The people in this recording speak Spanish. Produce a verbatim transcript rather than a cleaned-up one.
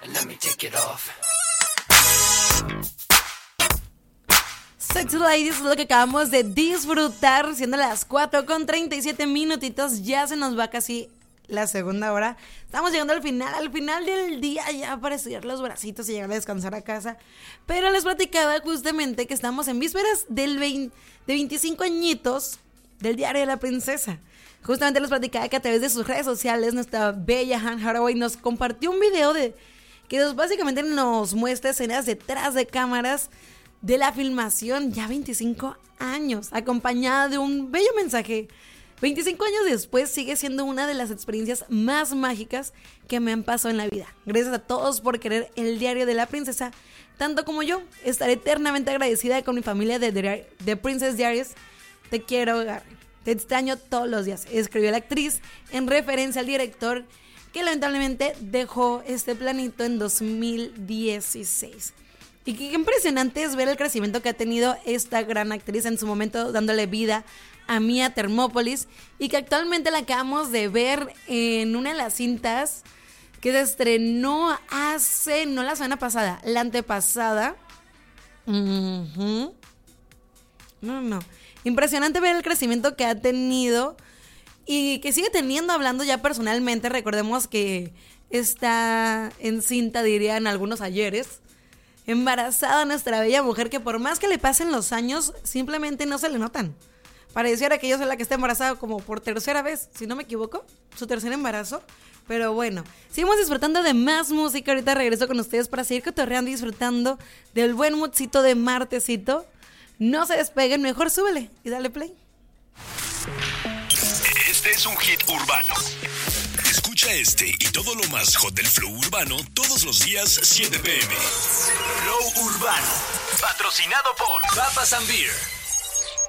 Let me take it off. Sexy Ladies es lo que acabamos de disfrutar, siendo las cuatro con treinta y siete minutitos, ya se nos va casi la segunda hora. Estamos llegando al final, al final del día, ya para estirar los bracitos y llegar a descansar a casa. Pero les platicaba justamente que estamos en vísperas del veinte, de veinticinco añitos del Diario de la Princesa. Justamente les platicaba que a través de sus redes sociales, nuestra bella Anne Hathaway nos compartió un video de que nos, básicamente nos muestra escenas detrás de cámaras de la filmación, ya veinticinco años, acompañada de un bello mensaje. veinticinco años después sigue siendo una de las experiencias más mágicas que me han pasado en la vida. Gracias a todos por querer el Diario de la Princesa, tanto como yo. Estaré eternamente agradecida con mi familia de, de, de Princess Diaries. Te quiero, Gary. Te extraño todos los días, escribió la actriz en referencia al director que lamentablemente dejó este planito en dos mil dieciséis. Y qué impresionante es ver el crecimiento que ha tenido esta gran actriz en su momento, dándole vida a Mia Thermopolis, y que actualmente la acabamos de ver en una de las cintas que se estrenó hace, no la semana pasada, la antepasada. Uh-huh. No, no. Impresionante ver el crecimiento que ha tenido y que sigue teniendo, hablando ya personalmente. Recordemos que está encinta, dirían algunos ayeres. Embarazada nuestra bella mujer, que por más que le pasen los años, simplemente no se le notan. Pareciera que yo soy la que está embarazada como por tercera vez, si no me equivoco, su tercer embarazo. Pero bueno, seguimos disfrutando de más música. Ahorita regreso con ustedes para seguir cotorreando y disfrutando del buen moodcito de martesito. No se despeguen, mejor súbele y dale play. Este es un hit urbano. Escucha este y todo lo más hot del flow urbano todos los días, siete p m. Flow Urbano, patrocinado por Papas and Beer.